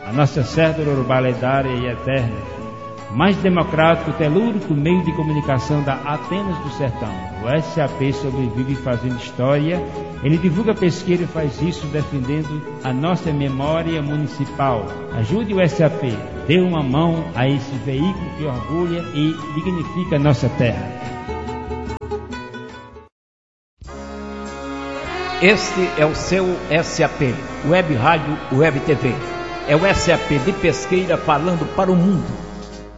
a nossa cédula urbana lendária e eterna, mais democrático, telúrico meio de comunicação da Atenas do Sertão. O SAP sobrevive fazendo história, ele divulga pesquisa e faz isso defendendo a nossa memória municipal. Ajude o SAP, dê uma mão a esse veículo que orgulha e dignifica a nossa terra. Este é o seu SAP, Web Rádio, Web TV. É o SAP de Pesqueira falando para o mundo.